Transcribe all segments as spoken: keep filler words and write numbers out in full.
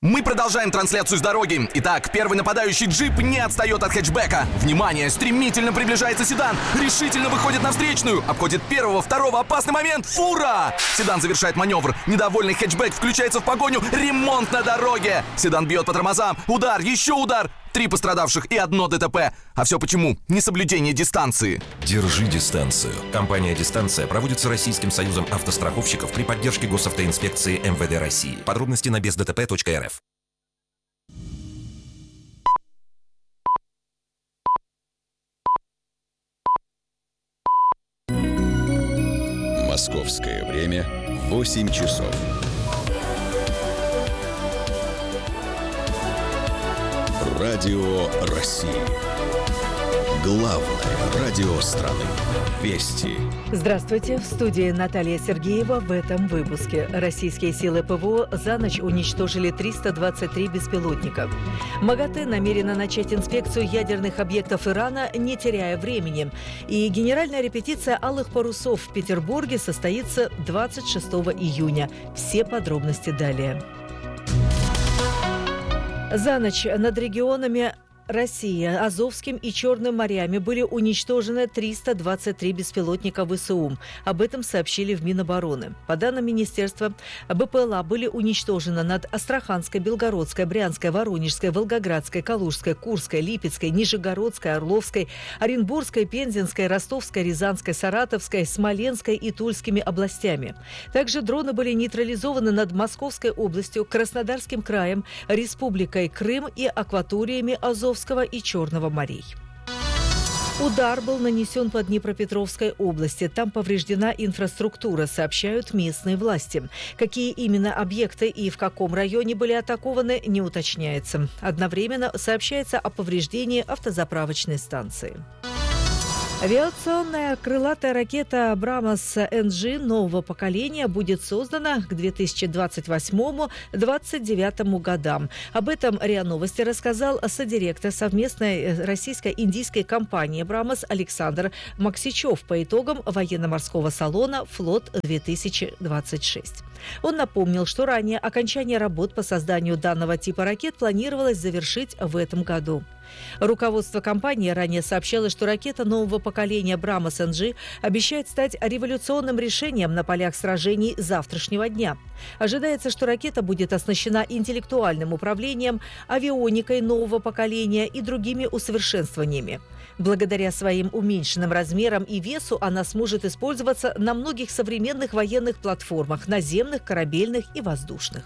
Мы продолжаем трансляцию с дороги. Итак, первый нападающий джип не отстает от хэтчбека. Внимание, стремительно приближается седан. Решительно выходит на встречную. Обходит первого, второго, опасный момент. Фура! Седан завершает маневр. Недовольный хэтчбек включается в погоню. Ремонт на дороге. Седан бьет по тормозам. Удар, еще удар. Три пострадавших и одно ДТП. А все почему? Несоблюдение дистанции. Держи дистанцию. Компания «Дистанция» проводится Российским союзом автостраховщиков при поддержке госавтоинспекции эм вэ дэ России. Подробности на без дэ тэ пэ точка эр эф. Московское время восемь часов. Радио России. Главное радио страны. Вести. Здравствуйте. В студии Наталья Сергеева. В этом выпуске. Российские силы ПВО за ночь уничтожили триста двадцать три беспилотника. МАГАТЭ намерена начать инспекцию ядерных объектов Ирана, не теряя времени. И генеральная репетиция «Алых парусов» в Петербурге состоится двадцать шестого июня. Все подробности далее. За ночь над регионами России, Азовским и Черным морями были уничтожены триста двадцать три беспилотника ВСУ. Об этом сообщили в Минобороны. По данным министерства, БПЛА были уничтожены над Астраханской, Белгородской, Брянской, Воронежской, Волгоградской, Калужской, Курской, Липецкой, Нижегородской, Орловской, Оренбургской, Пензенской, Ростовской, Рязанской, Саратовской, Смоленской и Тульскими областями. Также дроны были нейтрализованы над Московской областью, Краснодарским краем, Республикой Крым и акваториями Азовского и Черного морей. Удар был нанесен по Днепропетровской области. Там повреждена инфраструктура, сообщают местные власти. Какие именно объекты и в каком районе были атакованы, не уточняется. Одновременно сообщается о повреждении автозаправочной станции. Авиационная крылатая ракета «Абрамас-эн джи» нового поколения будет создана к две тысячи двадцать восьмому — две тысячи двадцать девятому годам. Об этом РИА Новости рассказал содиректор совместной российско-индийской компании «Абрамас» Александр Максичев по итогам военно-морского салона «Флот-две тысячи двадцать шесть». Он напомнил, что ранее окончание работ по созданию данного типа ракет планировалось завершить в этом году. Руководство компании ранее сообщало, что ракета нового поколения «Абрамас-эн джи» обещает стать революционным решением на полях сражений завтрашнего дня. Ожидается, что ракета будет оснащена интеллектуальным управлением, авионикой нового поколения и другими усовершенствованиями. Благодаря своим уменьшенным размерам и весу она сможет использоваться на многих современных военных платформах – наземных, корабельных и воздушных.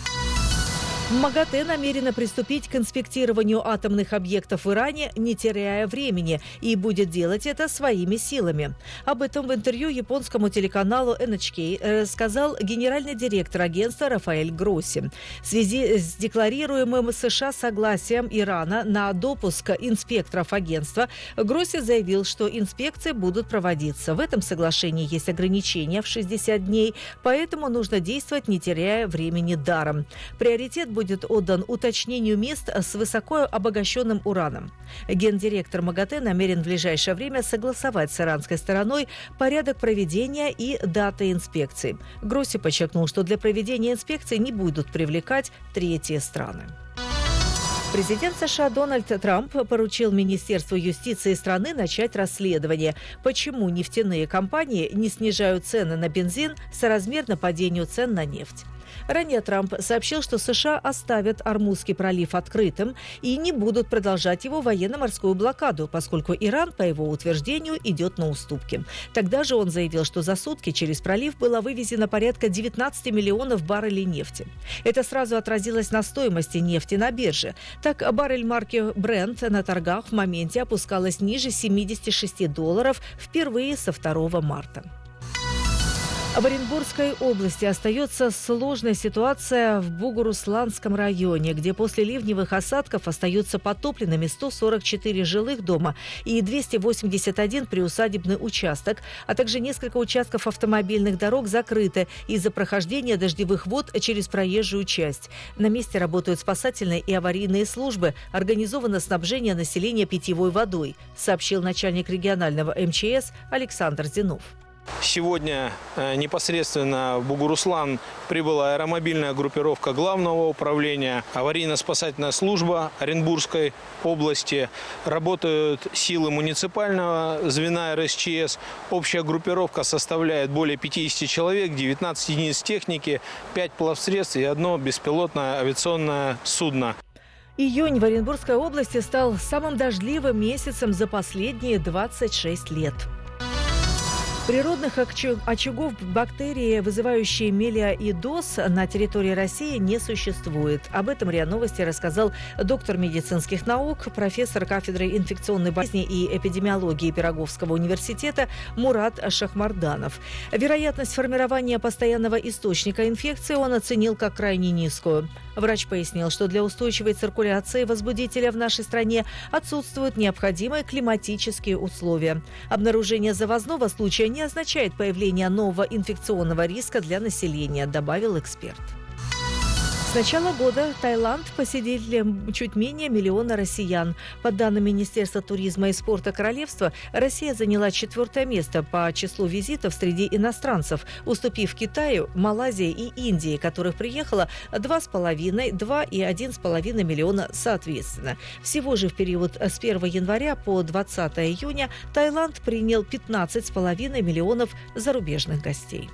МАГАТЭ намерена приступить к инспектированию атомных объектов в Иране, не теряя времени, и будет делать это своими силами. Об этом в интервью японскому телеканалу эн эйч кей рассказал генеральный директор агентства Рафаэль Гросси. В связи с декларируемым США согласием Ирана на допуск инспекторов агентства, Гросси заявил, что инспекции будут проводиться. В этом соглашении есть ограничения в шестьдесят дней, поэтому нужно действовать, не теряя времени даром. Приоритет будет будет отдан уточнению мест с высоко обогащенным ураном. Гендиректор МАГАТЭ намерен в ближайшее время согласовать с иранской стороной порядок проведения и даты инспекций. Гросси подчеркнул, что для проведения инспекций не будут привлекать третьи страны. Президент США Дональд Трамп поручил Министерству юстиции страны начать расследование, почему нефтяные компании не снижают цены на бензин соразмерно падению цен на нефть. Ранее Трамп сообщил, что США оставят Ормузский пролив открытым и не будут продолжать его военно-морскую блокаду, поскольку Иран, по его утверждению, идет на уступки. Тогда же он заявил, что за сутки через пролив было вывезено порядка девятнадцать миллионов баррелей нефти. Это сразу отразилось на стоимости нефти на бирже. Так, баррель марки Brent на торгах в моменте опускалась ниже семидесяти шести долларов впервые со второго марта. В Оренбургской области остается сложная ситуация в Бугурусланском районе, где после ливневых осадков остаются потопленными сто сорок четыре жилых дома и двести восемьдесят один приусадебный участок, а также несколько участков автомобильных дорог закрыты из-за прохождения дождевых вод через проезжую часть. На месте работают спасательные и аварийные службы, организовано снабжение населения питьевой водой, сообщил начальник регионального эм че эс Александр Зинов. Сегодня непосредственно в Бугуруслан прибыла аэромобильная группировка Главного управления, аварийно-спасательная служба Оренбургской области. Работают силы муниципального звена эр эс че эс. Общая группировка составляет более пятидесяти человек, девятнадцать единиц техники, пять плавсредств и одно беспилотное авиационное судно. Июнь в Оренбургской области стал самым дождливым месяцем за последние двадцать шесть лет. Природных очагов бактерий, вызывающие мелиоидоз, на территории России не существует. Об этом РИА Новости рассказал доктор медицинских наук, профессор кафедры инфекционной болезни и эпидемиологии Пироговского университета Мурат Шахмарданов. Вероятность формирования постоянного источника инфекции он оценил как крайне низкую. Врач пояснил, что для устойчивой циркуляции возбудителя в нашей стране отсутствуют необходимые климатические условия. Обнаружение завозного случая не означает появление нового инфекционного риска для населения, добавил эксперт. С начала года Таиланд посетили чуть менее миллиона россиян. По данным Министерства туризма и спорта Королевства, Россия заняла четвертое место по числу визитов среди иностранцев, уступив Китаю, Малайзии и Индии, которых приехало два с половиной, два и один с половиной миллиона соответственно. Всего же в период с первого января по двадцатое июня Таиланд принял пятнадцать с половиной миллионов зарубежных гостей.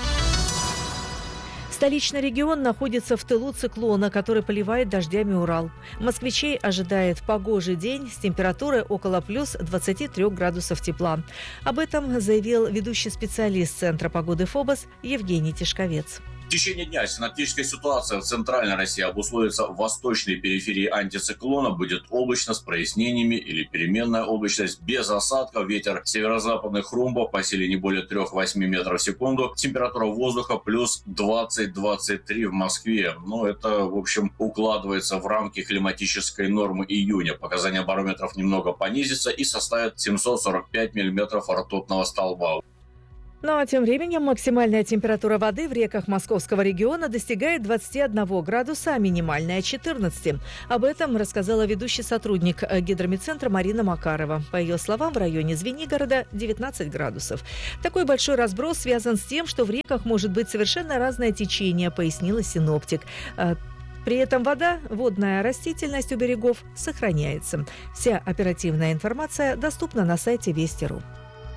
Столичный регион находится в тылу циклона, который поливает дождями Урал. Москвичей ожидает погожий день с температурой около плюс двадцати трёх градусов тепла. Об этом заявил ведущий специалист Центра погоды ФОБОС Евгений Тишковец. В течение дня синоптическая ситуация в центральной России обусловится в восточной периферии антициклона. Будет облачно с прояснениями или переменная облачность без осадков. Ветер северо-западных румбов по силе не более трёх-восьми метров в секунду. Температура воздуха плюс двадцать-двадцать три в Москве. Но это, в общем, укладывается в рамки климатической нормы июня. Показания барометров немного понизится и составят семьсот сорок пять миллиметров ртутного столба. Ну а тем временем максимальная температура воды в реках Московского региона достигает двадцати одного градуса, а минимальная – четырнадцати. Об этом рассказала ведущий сотрудник Гидромедцентра Марина Макарова. По ее словам, в районе Звенигорода девятнадцать градусов. Такой большой разброс связан с тем, что в реках может быть совершенно разное течение, пояснила синоптик. При этом вода, водная растительность у берегов сохраняется. Вся оперативная информация доступна на сайте Вести точка ру.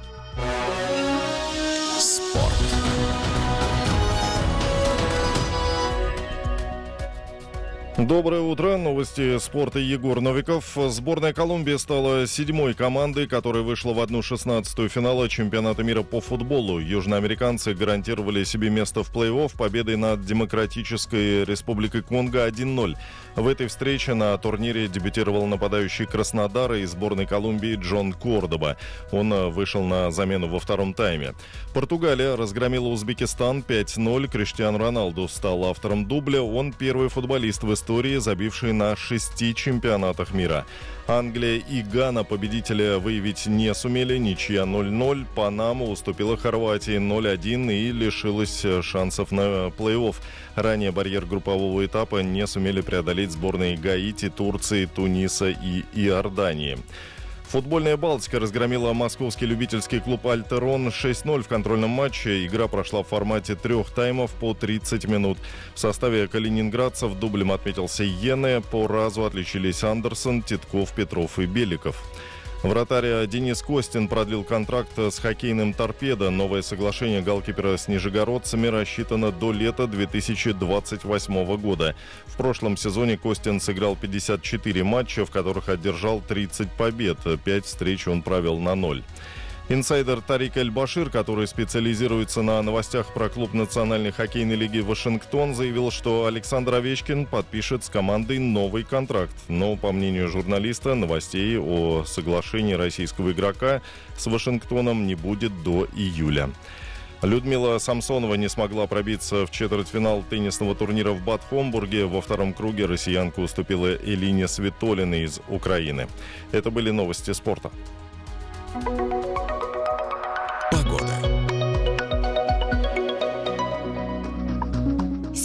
Спорт. Доброе утро. Новости спорта. Егор Новиков. Сборная Колумбии стала седьмой командой, которая вышла в одну шестнадцатую финала чемпионата мира по футболу. Южноамериканцы гарантировали себе место в плей-офф победой над Демократической Республикой Конго один ноль. В этой встрече на турнире дебютировал нападающий Краснодара из сборной Колумбии Джон Кордоба. Он вышел на замену во втором тайме. Португалия разгромила Узбекистан пять ноль. Криштиану Роналду стал автором дубля. Он первый футболист в истории, забивший на шести чемпионатах мира. Англия и Гана победителя выявить не сумели. Ничья ноль ноль. Панама уступила Хорватии ноль один и лишилась шансов на плей-офф. Ранее барьер группового этапа не сумели преодолеть сборные Гаити, Турции, Туниса и Иордании. Футбольная Балтика разгромила московский любительский клуб «Альтерон» шесть ноль в контрольном матче. Игра прошла в формате трех таймов по тридцать минут. В составе калининградцев дублем отметился Йене. По разу отличились Андерсон, Титков, Петров и Беликов. Вратарь Денис Костин продлил контракт с хоккейным «Торпедо». Новое соглашение голкипера с нижегородцами рассчитано до лета две тысячи двадцать восьмого года. В прошлом сезоне Костин сыграл пятьдесят четыре матча, в которых одержал тридцать побед. пять встреч он провел на ноль. Инсайдер Тарик Эль-Башир, который специализируется на новостях про клуб Национальной хоккейной лиги «Вашингтон», заявил, что Александр Овечкин подпишет с командой новый контракт. Но, по мнению журналиста, новостей о соглашении российского игрока с Вашингтоном не будет до июля. Людмила Самсонова не смогла пробиться в четвертьфинал теннисного турнира в Бад Хомбурге. Во втором круге россиянка уступила Элине Свитолиной из Украины. Это были новости спорта.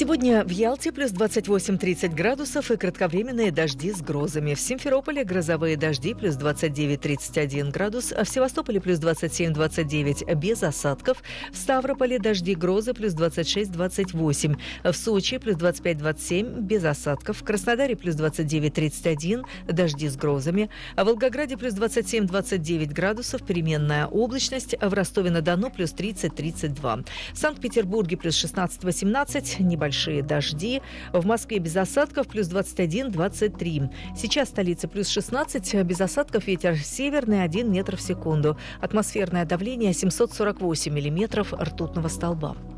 Сегодня в Ялте плюс двадцать восемь - тридцать градусов и кратковременные дожди с грозами. В Симферополе грозовые дожди плюс двадцать девять - тридцать один градус, а в Севастополе плюс двадцать семь - двадцать девять без осадков. В Ставрополе дожди грозы плюс двадцать шесть - двадцать восемь. В Сочи плюс двадцать пять - двадцать семь без осадков. В Краснодаре плюс двадцать девять - тридцать один, дожди с грозами. А в Волгограде плюс двадцать семь - двадцать девять градусов, переменная облачность. В Ростове-на-Дону плюс тридцать - тридцать два. В Санкт-Петербурге плюс шестнадцать - восемнадцать, небольшие дожди. В Москве без осадков плюс двадцать один - двадцать три. Сейчас столица плюс шестнадцать, без осадков, ветер северный один метр в секунду. Атмосферное давление семьсот сорок восемь миллиметров ртутного столба.